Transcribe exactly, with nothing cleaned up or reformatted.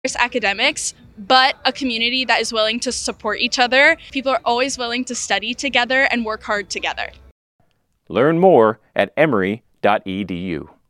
academics, but a community that is willing to support each other. People are always willing to study together and work hard together. Learn more at emory dot e d u.